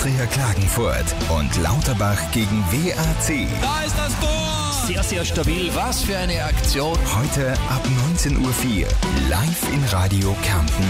Austria Klagenfurt und Lauterbach gegen WAC. Da ist das Tor! Sehr, sehr stabil. Was für eine Aktion. Heute ab 19:04 Uhr live in Radio Kärnten.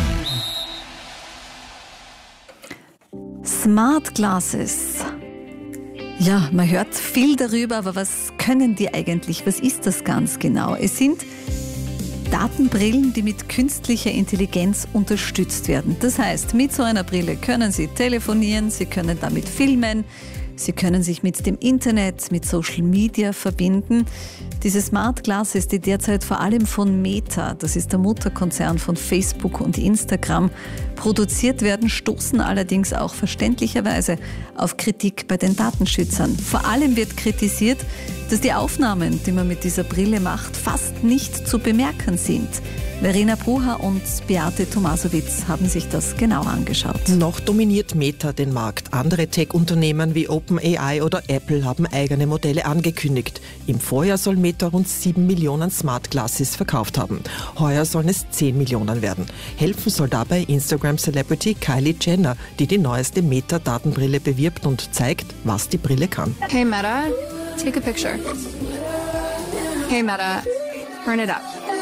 Smart Glasses. Ja, man hört viel darüber, aber was können die eigentlich? Was ist das ganz genau? Es sind Datenbrillen, die mit künstlicher Intelligenz unterstützt werden. Das heißt, mit so einer Brille können Sie telefonieren, Sie können damit filmen, Sie können sich mit dem Internet, mit Social Media verbinden. Diese Smart Glasses, die derzeit vor allem von Meta, das ist der Mutterkonzern von Facebook und Instagram, produziert werden, stoßen allerdings auch verständlicherweise auf Kritik bei den Datenschützern. Vor allem wird kritisiert, dass die Aufnahmen, die man mit dieser Brille macht, fast nicht zu bemerken sind. Verena Brucher und Beate Tomasowitz haben sich das genau angeschaut. Noch dominiert Meta den Markt. Andere Tech-Unternehmen wie OpenAI oder Apple haben eigene Modelle angekündigt. Im Vorjahr soll Meta rund 7 Millionen Smart Glasses verkauft haben. Heuer sollen es 10 Millionen werden. Helfen soll dabei Instagram-Celebrity Kylie Jenner, die die neueste Meta-Datenbrille bewirbt und zeigt, was die Brille kann. Hey Meta, take a picture. Hey Meta, turn it up.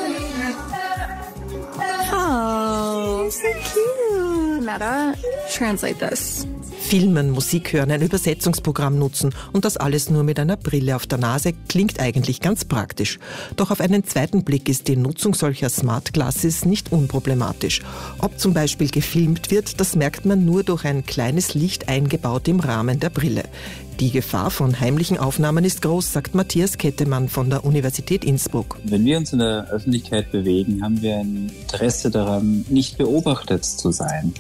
Oh, so cute. Meta, translate this. Filmen, Musik hören, ein Übersetzungsprogramm nutzen und das alles nur mit einer Brille auf der Nase klingt eigentlich ganz praktisch. Doch auf einen zweiten Blick ist die Nutzung solcher Smart Glasses nicht unproblematisch. Ob zum Beispiel gefilmt wird, das merkt man nur durch ein kleines Licht eingebaut im Rahmen der Brille. Die Gefahr von heimlichen Aufnahmen ist groß, sagt Matthias Kettemann von der Universität Innsbruck. Wenn wir uns in der Öffentlichkeit bewegen, haben wir ein Interesse daran, nicht beobachtet zu sein.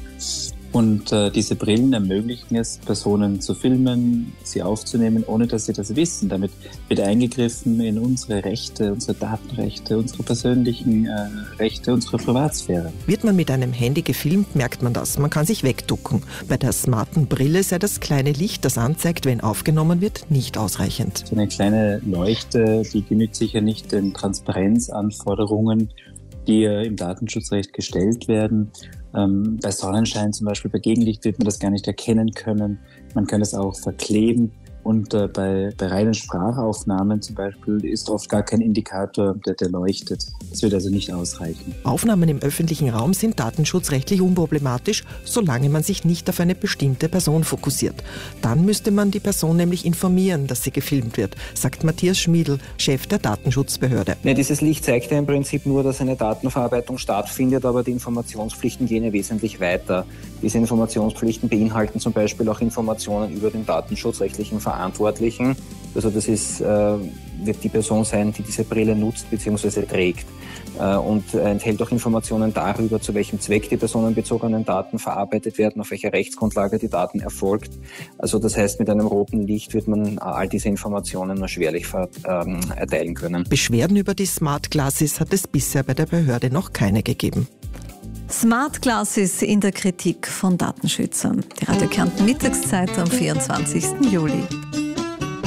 Und diese Brillen ermöglichen es, Personen zu filmen, sie aufzunehmen, ohne dass sie das wissen. Damit wird eingegriffen in unsere Rechte, unsere Datenrechte, unsere persönlichen Rechte, unsere Privatsphäre. Wird man mit einem Handy gefilmt, merkt man das. Man kann sich wegducken. Bei der smarten Brille sei das kleine Licht, das anzeigt, wenn aufgenommen wird, nicht ausreichend. So eine kleine Leuchte, die genügt sicher nicht den Transparenzanforderungen, die im Datenschutzrecht gestellt werden. Bei Sonnenschein zum Beispiel, bei Gegenlicht wird man das gar nicht erkennen können. Man kann es auch verkleben. Und bei reinen Sprachaufnahmen zum Beispiel ist oft gar kein Indikator, der leuchtet. Das wird also nicht ausreichen. Aufnahmen im öffentlichen Raum sind datenschutzrechtlich unproblematisch, solange man sich nicht auf eine bestimmte Person fokussiert. Dann müsste man die Person nämlich informieren, dass sie gefilmt wird, sagt Matthias Schmiedl, Chef der Datenschutzbehörde. Ja, dieses Licht zeigt ja im Prinzip nur, dass eine Datenverarbeitung stattfindet, aber die Informationspflichten gehen ja wesentlich weiter. Diese Informationspflichten beinhalten zum Beispiel auch Informationen über den datenschutzrechtlichen Verantwortlichen. Also das wird die Person sein, die diese Brille nutzt bzw. trägt. Und enthält auch Informationen darüber, zu welchem Zweck die personenbezogenen Daten verarbeitet werden, auf welcher Rechtsgrundlage die Daten erfolgt. Also das heißt, mit einem roten Licht wird man all diese Informationen nur schwerlich erteilen können. Beschwerden über die Smart Glasses hat es bisher bei der Behörde noch keine gegeben. Smart Glasses in der Kritik von Datenschützern. Die Radio Kärnten Mittagszeit am 24. Juli.